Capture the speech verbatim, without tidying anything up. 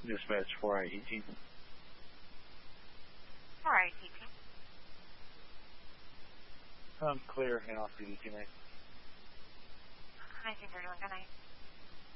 Dispatch four I E T. four I E T. I'm clear and off duty tonight. nineteen thirty-one, good night.